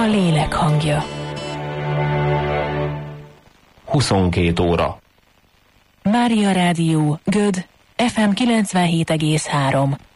a lélek hangja. 22 óra. Mária Rádió, Göd, FM 97,3.